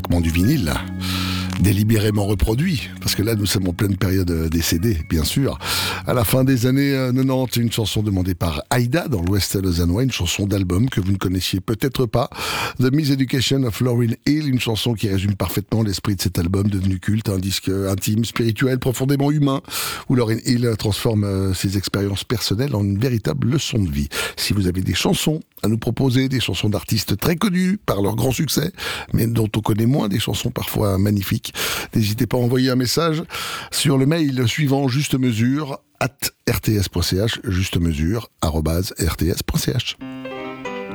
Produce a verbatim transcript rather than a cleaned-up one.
uniquement du vinyle, là. Délibérément reproduit, parce que là nous sommes en pleine période des C D, bien sûr. À la fin des années quatre-vingt-dix, une chanson demandée par Aïda dans l'Ouest lausannois, une chanson d'album que vous ne connaissiez peut-être pas, The Miseducation of Lauryn Hill, une chanson qui résume parfaitement l'esprit de cet album devenu culte, un disque intime, spirituel, profondément humain, où Lauryn Hill transforme ses expériences personnelles en une véritable leçon de vie. Si vous avez des chansons à nous proposer, des chansons d'artistes très connus par leur grand succès, mais dont on connaît moins, des chansons parfois magnifiques, n'hésitez pas à envoyer un message sur le mail suivant juste mesure arobase r t s point c h, juste mesure arobase r t s point c h.